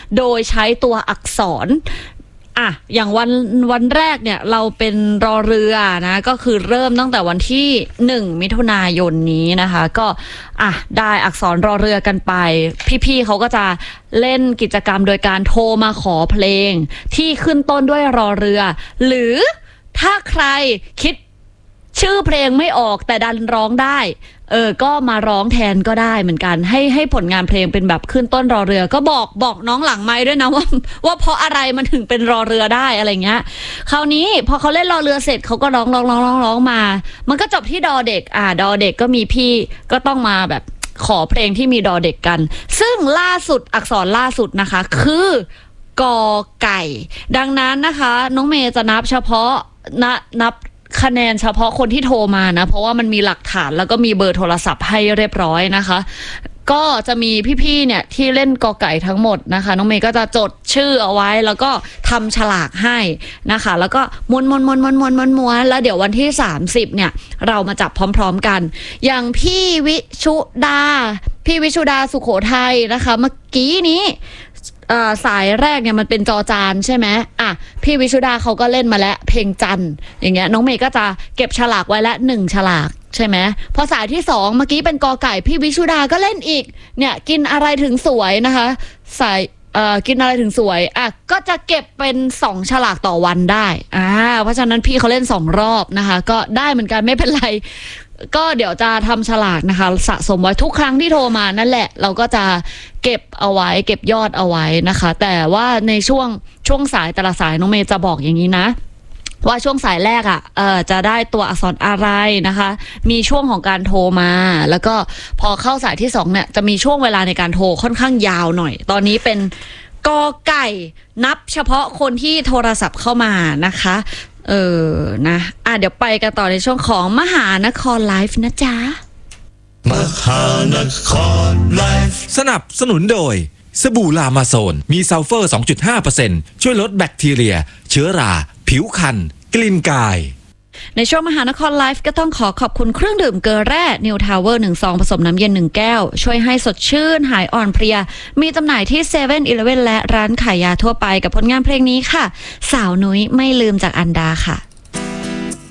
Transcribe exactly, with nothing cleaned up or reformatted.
โดยใช้ตัวอักษรอ่ะอย่างวันวันแรกเนี่ยเราเป็นรอเรือนะก็คือเริ่มตั้งแต่วันที่หนึ่งมิถุนายนนี้นะคะก็อ่ะได้อักษรรอเรือกันไปพี่ๆเขาก็จะเล่นกิจกรรมโดยการโทรมาขอเพลงที่ขึ้นต้นด้วยรอเรือหรือถ้าใครคิดชื่อเพลงไม่ออกแต่ดันร้องได้เออก็มาร้องแทนก็ได้เหมือนกันให้ให้ผลงานเพลงเป็นแบบขึ้นต้นรอเรือก็บอกบอกน้องหลังไมค์ด้วยนะว่าว่าเพราะอะไรมันถึงเป็นรอเรือได้อะไรเงี้ยคราวนี้พอเขาเล่นรอเรือเสร็จเขาก็ร้องร้องร้องร้องร้องมามันก็จบที่ดอเด็กอ่าดอเด็กก็มีพี่ก็ต้องมาแบบขอเพลงที่มีดอเด็กกันซึ่งล่าสุดอักษรล่าสุดนะคะคือกอไก่ดังนั้นนะคะน้องเมย์จะนับเฉพาะนะนับคะแนนเฉพาะคนที่โทรมานะเพราะว่ามันมีหลักฐานแล้วก็มีเบอร์โทรศัพท์ให้เรียบร้อยนะคะก็จะมีพี่ๆเนี่ยที่เล่นกอไก่ทั้งหมดนะคะน้องเมย์ก็จะจดชื่อเอาไว้แล้วก็ทำฉลากให้นะคะแล้วก็ม้วนม้วนม้วนม้วนม้วนม้วนม้วนแล้วเดี๋ยววันที่สามสิบเนี่ยเรามาจับพร้อมๆกันอย่างพี่วิชุดาพี่วิชุดาสุโขทัยนะคะเมื่อกี้นี้สายแรกเนี่ยมันเป็นจอจานใช่ไหมอ่ะพี่วิชุดาเขาก็เล่นมาแล้วเพลงจันอย่างเงี้ยน้องเมย์ก็จะเก็บฉลากไว้ละหนึ่งฉลากใช่ไหมพอสายที่สองเมื่อกี้เป็นกอไก่พี่วิชุดาก็เล่นอีกเนี่ยกินอะไรถึงสวยนะคะสายเอ่อกินอะไรถึงสวยอ่ะก็จะเก็บเป็นสองฉลากต่อวันได้อ่าเพราะฉะนั้นพี่เขาเล่นสองรอบนะคะก็ได้เหมือนกันไม่เป็นไรก็เดี๋ยวจะทำฉลากนะคะสะสมไว้ทุกครั้งที่โทรมานั่นแหละเราก็จะเก็บเอาไว้เก็บยอดเอาไว้นะคะแต่ว่าในช่วงช่วงสายแต่ละสายน้องเมย์จะบอกอย่างนี้นะว่าช่วงสายแรกอ่ะเอ่อจะได้ตัวอักษรอะไรนะคะมีช่วงของการโทรมาแล้วก็พอเข้าสายที่สองเนี่ยจะมีช่วงเวลาในการโทรค่อนข้างยาวหน่อยตอนนี้เป็นกอไก่นับเฉพาะคนที่โทรศัพท์เข้ามานะคะเออนะอ่ะเดี๋ยวไปกันต่อในช่วงของมหานครไลฟ์นะจ๊ะมหานครไลฟ์สนับสนุนโดยสบู่ลามาโซนมีซัลเฟอร์ สองจุดห้าเปอร์เซ็นต์ ช่วยลดแบคทีเรียเชื้อราผิวคันกลิ่นกายในช่วงมหานครไลฟ์ก็ต้องขอขอบคุณเครื่องดื่มเกลือแร่นิวทาวเวอร์หนึ่งซองผสมน้ำเย็นหนึ่งแก้วช่วยให้สดชื่นหายอ่อนเพลียมีจำหน่ายที่เซเว่นอีเลฟเว่นและร้านขายยาทั่วไปกับผลงานเพลงนี้ค่ะสาวนุ้ยไม่ลืมจากอันดาค่ะ